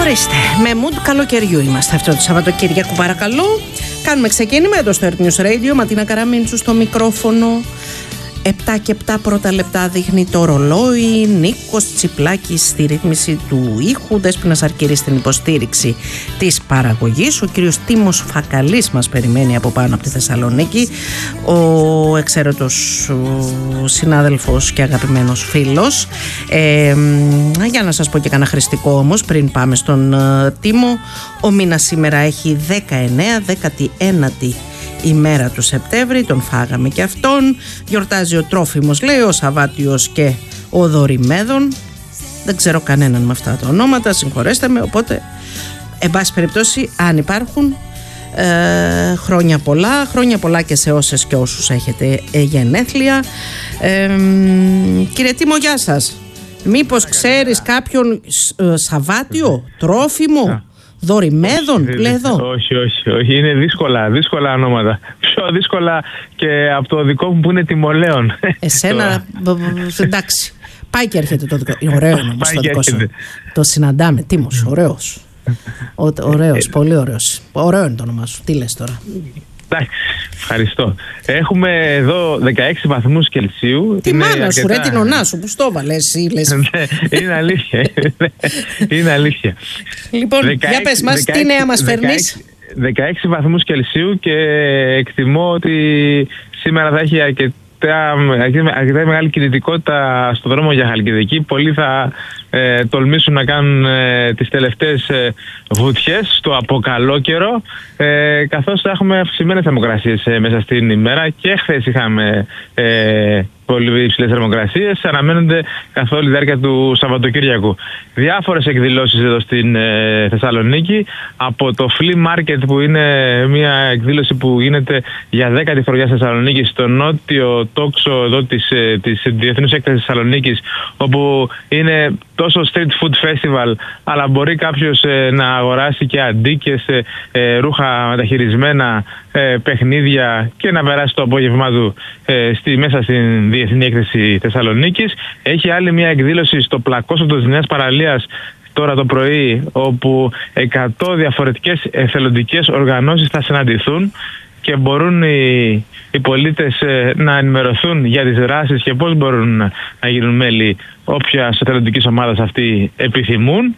Ορίστε, με mood καλοκαιριού είμαστε αυτό το Σαββατοκύριακο, παρακαλώ. Κάνουμε ξεκίνημα εδώ στο Earth News Radio. Ματίνα Καραμίντσου στο μικρόφωνο. 7 και 7 πρώτα λεπτά δείχνει το ρολόι. Νίκος Τσιπλάκης στη ρύθμιση του ήχου. Δέσποινας Αρκυρής στην υποστήριξη της παραγωγής. Ο κύριος Τίμος Φακαλής μας περιμένει από πάνω από τη Θεσσαλονίκη. Ο εξαίρετος συνάδελφος και αγαπημένος φίλος. Για να σας πω και κανένα χρηστικό όμως πριν πάμε στον Τίμο. Ο μήνας σήμερα έχει 19η ημέρα του Σεπτέμβρη, τον φάγαμε και αυτόν. Γιορτάζει ο Τρόφιμος, λέει, ο Σαββάτιος και ο Δωρημέδων. Δεν ξέρω κανέναν με αυτά τα ονόματα, συγχωρέστε με. Οπότε, εν πάση περιπτώσει, αν υπάρχουν, χρόνια πολλά και σε όσες και όσους έχετε γενέθλια. Κύριε Τίμο, γεια σας. Μήπως ξέρεις κάποιον Σαββάτιο, Τρόφιμο, Δωρημέδων, λέει εδώ? Όχι, είναι δύσκολα ονόματα. Πιο δύσκολα και από το δικό μου που είναι Τιμολέων. Εσένα, εντάξει. Πάει και έρχεται το δικό. Ωραίο είναι όμως το δικό σου. Το συναντάμε, Τίμος, ωραίος. Ωραίος, πολύ ωραίος. Ωραίο είναι το όνομά σου. Τι λες τώρα? Εντάξει, ευχαριστώ. Έχουμε εδώ 16 βαθμούς Κελσίου. Τι μάνα σου, ρε, την ονά σου, που στο βάλες ή λες? Είναι αλήθεια. Λοιπόν, για πες μας, τι νέα μας φέρνεις? 16 βαθμούς Κελσίου και εκτιμώ ότι σήμερα θα έχει αρκετά μεγάλη κινητικότητα στο δρόμο για Χαλκιδική. Πολλοί θα τολμήσουν να κάνουν τις τελευταίες βουτιές στο αποκαλόκαιρο, καθώς θα έχουμε αυξημένες θερμοκρασίες μέσα στην ημέρα. Και χθες είχαμε πολύ υψηλές θερμοκρασίες, αναμένονται καθ' όλη τη διάρκεια του Σαββατοκύριακου. Διάφορες εκδηλώσεις εδώ στην Θεσσαλονίκη, από το Flea Market, που είναι μια εκδήλωση που γίνεται για 10η φοριά στη Θεσσαλονίκη, στο νότιο τόξο εδώ της Διεθνούς Έκτασης Θεσσαλονίκης, όπου είναι τόσο street food festival, αλλά μπορεί κάποιος να αγοράσει και αντίκες, ρούχα μεταχειρισμένα, παιχνίδια και να περάσει το απόγευμά του μέσα στην Διεθνή Έκθεση Θεσσαλονίκης. Έχει άλλη μια εκδήλωση στο πλακόσωπο της Νέας Παραλίας τώρα το πρωί, όπου 100 διαφορετικές εθελοντικές οργανώσεις θα συναντηθούν και μπορούν οι πολίτες να ενημερωθούν για τις δράσεις και πώς μπορούν να γίνουν μέλη όποιας εθελοντικής ομάδας αυτοί επιθυμούν.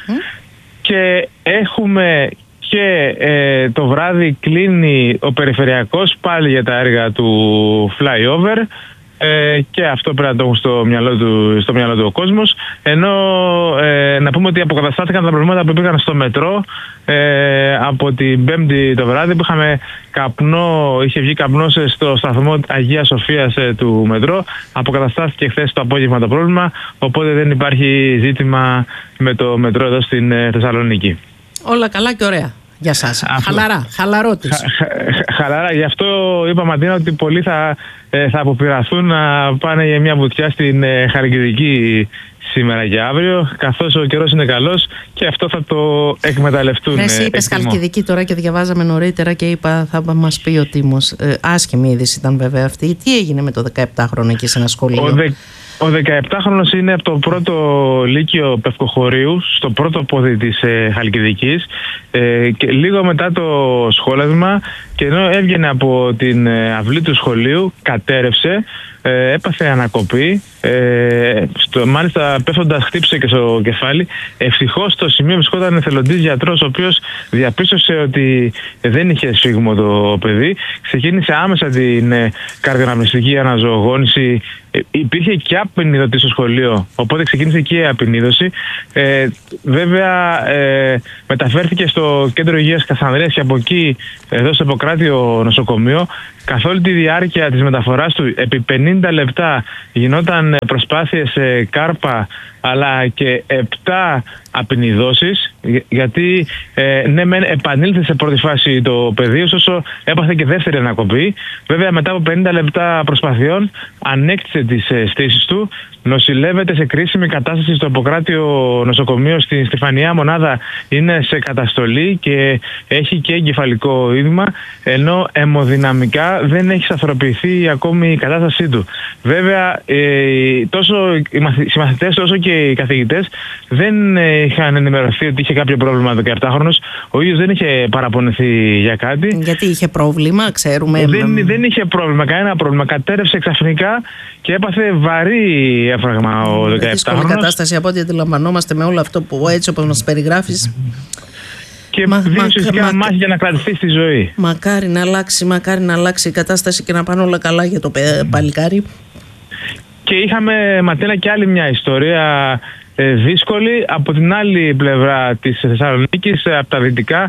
Και έχουμε και το βράδυ κλείνει ο περιφερειακός πάλι για τα έργα του flyover, και αυτό πρέπει να το έχουν στο μυαλό του ο κόσμος. Ενώ να πούμε ότι αποκαταστάθηκαν τα προβλήματα που υπήρχαν στο μετρό από την Πέμπτη το βράδυ, που είχαμε καπνό, είχε βγει καπνός στο σταθμό Αγίας Σοφίας του μετρό. Αποκαταστάθηκε χθες το απόγευμα το πρόβλημα, οπότε δεν υπάρχει ζήτημα με το μετρό εδώ στην Θεσσαλονίκη. Όλα καλά και ωραία για σας. Χαλαρότης. Χαλαρά. Γι' αυτό είπα, Ματίνα, ότι πολλοί θα αποπειραθούν να πάνε για μια βουτιά στην Χαλκιδική σήμερα και αύριο, καθώς ο καιρός είναι καλός και αυτό θα το εκμεταλλευτούν. Εσύ είπες Χαλκιδική τώρα και διαβάζαμε νωρίτερα και είπα θα μας πει ο Τίμος. Άσχημη είδηση ήταν βέβαια αυτή. Τι έγινε με το 17χρονο εκεί σε ένα σχολείο? Ο 17χρονος είναι από το πρώτο λύκειο Πευκοχωρίου, στο πρώτο πόδι της Χαλκιδικής, και λίγο μετά το σχόλασμα, και ενώ έβγαινε από την αυλή του σχολείου, κατέρευσε, έπαθε ανακοπή, μάλιστα πέφτοντας χτύπησε και στο κεφάλι. Ευτυχώς στο σημείο βρισκόταν εθελοντής γιατρός, ο οποίος διαπίστωσε ότι δεν είχε σφίγμο το παιδί. Ξεκίνησε άμεσα την καρδιοαναπνευστική αναζωογόνηση. Υπήρχε και απεινίδωτη στο σχολείο, οπότε ξεκίνησε και η απεινίδωση. Βέβαια μεταφέρθηκε στο κέντρο υγείας Κασανδρίας και από εκεί εδώ στο Ιπποκράτιο νοσοκομείο. Καθ' όλη τη διάρκεια της μεταφοράς του, επί 50 λεπτά γινόταν προσπάθειες κάρπα, αλλά και 7 απεινιδώσεις, γιατί ναι μεν επανήλθε σε πρώτη φάση το παιδί, ωστόσο έπαθε και δεύτερη ανακοπή. Βέβαια μετά από 50 λεπτά προσπαθειών ανέκτησε τις στήσεις του Νοσηλεύεται σε κρίσιμη κατάσταση στο Αποκράτειο νοσοκομείο στην Στεφανιά μονάδα, είναι σε καταστολή και έχει και εγκεφαλικό είδημα, ενώ αιμοδυναμικά δεν έχει σταθεροποιηθεί ακόμη η κατάστασή του. Βέβαια, τόσο οι μαθητές όσο και οι καθηγητές δεν είχαν ενημερωθεί ότι είχε κάποιο πρόβλημα 17χρονος. Ο ίδιος δεν είχε παραπονεθεί για κάτι. Γιατί είχε πρόβλημα, ξέρουμε. Δεν είχε πρόβλημα, κανένα πρόβλημα. Κατέρευσε ξαφνικά και έπαθε βαρύ έφραγμα ο 17χρονος. Δύσκολη κατάσταση από ό,τι αντιλαμβανόμαστε με όλο αυτό που έτσι όπως μας περιγράφεις. Και δίνει ουσιαστικά μάχη για να κρατηθεί στη ζωή. Μακάρι να αλλάξει η κατάσταση και να πάνε όλα καλά για το παλικάρι. Και είχαμε, Ματίνα, και άλλη μια ιστορία δύσκολη από την άλλη πλευρά της Θεσσαλονίκης, από τα δυτικά,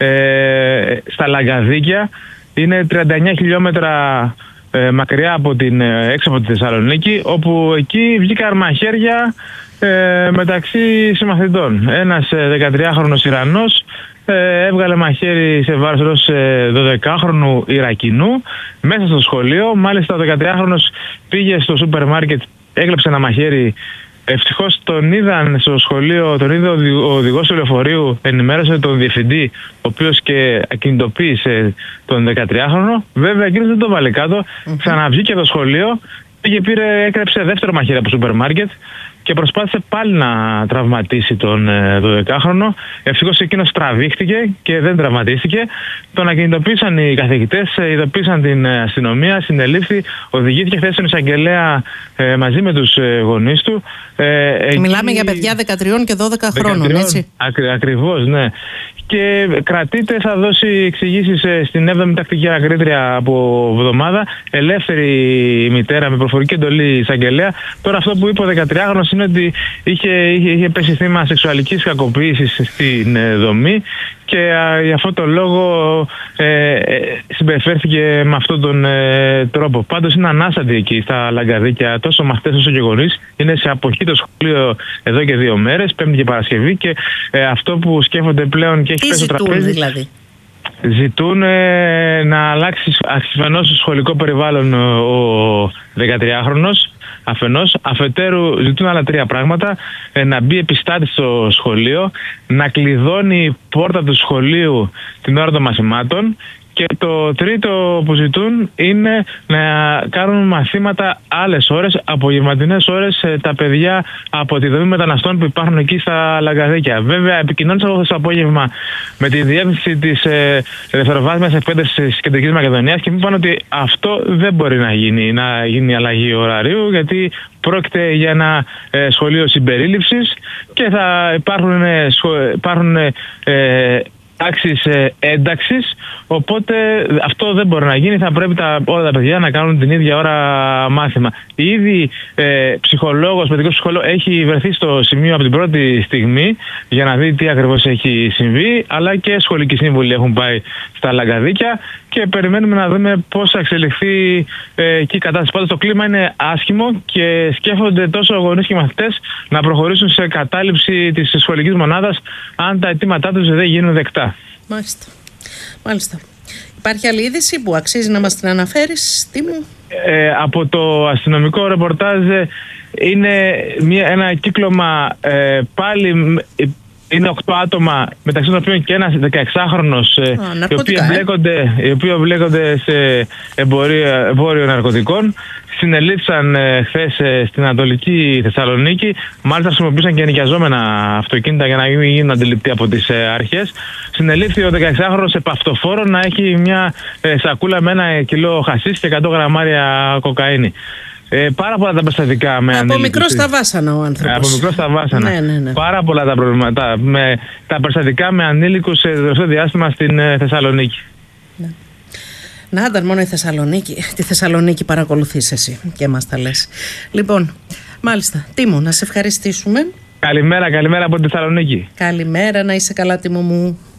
στα Λαγκαδίκια. Είναι 39 χιλιόμετρα μακριά έξω από τη Θεσσαλονίκη, όπου εκεί βγήκαν μαχαίρια μεταξύ συμμαθητών. Ένας 13χρονος Ιρανός έβγαλε μαχαίρι σε βάρος ενός 12χρονου Ιρακινού μέσα στο σχολείο. Μάλιστα ο 13χρονος πήγε στο σούπερ μάρκετ, έκλεψε ένα μαχαίρι. Ευτυχώς τον είδαν στο σχολείο, τον είδε ο οδηγός του λεωφορείου, ενημέρωσε τον διευθυντή, ο οποίος και ακινητοποίησε τον 13χρονο. Βέβαια εκείνος δεν το βάλε κάτω, ξαναβγήκε το σχολείο, έκρεψε δεύτερο μαχαίρι από σούπερ μάρκετ και προσπάθησε πάλι να τραυματίσει τον 12χρονο. Ευτυχώς εκείνος τραβήχτηκε και δεν τραυματίστηκε. Τον ακινητοποίησαν οι καθηγητές, ειδοποίησαν την αστυνομία, συνελήφθη, οδηγήθηκε χθες στον εισαγγελέα μαζί με τους γονείς του. Μιλάμε για παιδιά 13 και 12 χρόνων, έτσι. Ακριβώς, ναι. Και κρατείται, θα δώσει εξηγήσεις στην 7η τακτική ανακρίτρια από εβδομάδα. Ελεύθερη η μητέρα με προφορική εντολή εισαγγελέα. Τώρα αυτό που είπε ο 13χρονος είναι ότι είχε πέσει θύμα σεξουαλικής κακοποίησης στην δομή και για αυτόν τον λόγο συμπεριφέρθηκε με αυτόν τον τρόπο. Πάντως είναι ανάστατη εκεί στα Λαγκαδίκια, τόσο μαθητές όσο και γονείς. Είναι σε αποχή το σχολείο εδώ και 2 μέρες, Πέμπτη και Παρασκευή, και αυτό που σκέφτονται πλέον και έχει πέσει στο τραπέζι. Δηλαδή. Ζητούν να αλλάξει αφενός το σχολικό περιβάλλον ο 13χρονος, αφετέρου ζητούν άλλα 3 πράγματα: να μπει επιστάτης στο σχολείο, να κλειδώνει η πόρτα του σχολείου την ώρα των μαθημάτων, και το τρίτο που ζητούν είναι να κάνουν μαθήματα άλλες ώρες, απογευματινές ώρες, τα παιδιά από τη δομή μεταναστών που υπάρχουν εκεί στα Λαγκαδίκια. Βέβαια, επικοινώνησα εγώ το απόγευμα με τη διεύθυνση της δευτεροβάθμιας εκπαίδευσης της Κεντρικής Μακεδονίας και μου είπαν ότι αυτό δεν μπορεί να γίνει αλλαγή ωραρίου, γιατί πρόκειται για ένα σχολείο συμπερίληψης και θα υπάρχουν τάξεις ένταξης, οπότε αυτό δεν μπορεί να γίνει. Θα πρέπει όλα τα παιδιά να κάνουν την ίδια ώρα μάθημα. Ήδη ψυχολόγος, παιδικός ψυχολόγος έχει βρεθεί στο σημείο από την πρώτη στιγμή για να δει τι ακριβώς έχει συμβεί, αλλά και σχολικοί σύμβουλοι έχουν πάει στα Λαγκαδίκια και περιμένουμε να δούμε πώς θα εξελιχθεί εκεί η κατάσταση. Πάντως το κλίμα είναι άσχημο και σκέφτονται τόσο γονείς και μαθητές να προχωρήσουν σε κατάληψη της σχολικής μονάδας αν τα αιτήματά τους δεν γίνουν δεκτά. Μάλιστα. Υπάρχει άλλη είδηση που αξίζει να μας την αναφέρεις, Τίμου? Από το αστυνομικό ρεπορτάζ είναι ένα κύκλωμα πάλι. Είναι 8 άτομα, μεταξύ των οποίων και ένας 16χρονος, οι οποίοι εμπλέκονται σε εμπόριο ναρκωτικών. Συνελήφθησαν χθες στην Ανατολική Θεσσαλονίκη. Μάλιστα χρησιμοποιούσαν και ενοικιαζόμενα αυτοκίνητα για να μην γίνουν αντιληπτοί από τις αρχές. Συνελήφθη ο 16χρονος επαυτοφόρο να έχει μια σακούλα με 1 κιλό χασίς και 100 γραμμάρια κοκαίνη. Πάρα πολλά τα περιστατικά με ανήλικους. Από μικρό στα βάσανα ο άνθρωπος. Από μικρό στα βάσανα. Ναι. Πάρα πολλά τα προβλήματα. Τα περιστατικά με ανήλικους σε τελευταίο διάστημα στην Θεσσαλονίκη. Ναι. Να ήταν μόνο η Θεσσαλονίκη. Τη Θεσσαλονίκη παρακολουθείς εσύ και μας τα λες. Λοιπόν, μάλιστα. Τίμω, να σε ευχαριστήσουμε. Καλημέρα από τη Θεσσαλονίκη. Καλημέρα, να είσαι καλά, Τίμω μου.